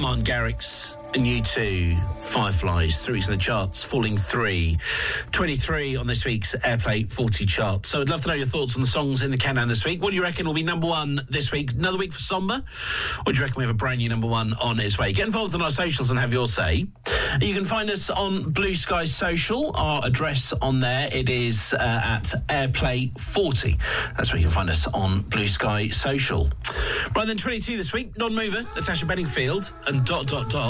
Martin Garrix and U2, Fireflies, 3 weeks in the charts, falling 23 on this week's Airplay 40 chart. So I'd love to know your thoughts on the songs in the countdown this week. What do you reckon will be number one this week? Another week for Somber? Or do you reckon we have a brand new number one on its way? Get involved on our socials and have your say. You can find us on Blue Sky Social. Our address on there, it is at Airplay 40. That's where you can find us on Blue Sky Social. Right then, 22 this week, Non-Mover, Natasha Bedingfield and ...